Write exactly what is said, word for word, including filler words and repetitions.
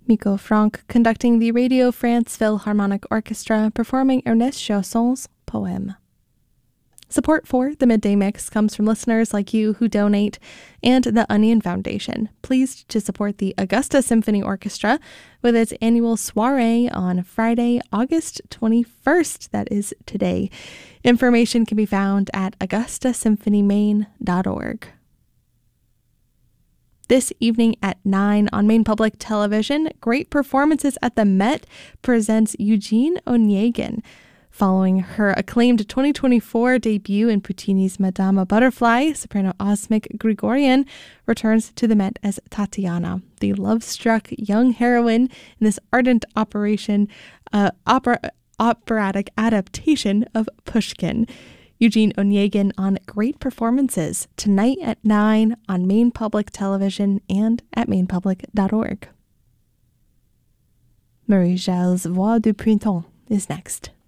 Miko Franck conducting the Radio France Philharmonic Orchestra performing Ernest Chausson's poem. Support for the Midday Mix comes from listeners like you who donate and the Onion Foundation, pleased to support the Augusta Symphony Orchestra with its annual soiree on Friday, August twenty-first. That is today. Information can be found at augusta symphony maine dot org. This evening at nine on Maine Public Television, Great Performances at the Met presents Eugene Onegin. Following her acclaimed twenty twenty-four debut in Puccini's Madama Butterfly, soprano Osmik Grigorian returns to the Met as Tatiana, the love-struck young heroine in this ardent operation, uh, opera, operatic adaptation of Pushkin. Eugene Onegin on Great Performances tonight at nine on Maine Public Television and at maine public dot org. Marie Gilles' Voix du Printemps is next.